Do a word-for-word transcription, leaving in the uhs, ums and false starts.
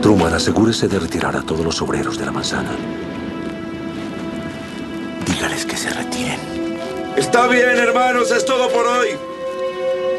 Truman, asegúrese de retirar a todos los obreros de la manzana. Dígales que se retiren. Está bien, hermanos, es todo por hoy.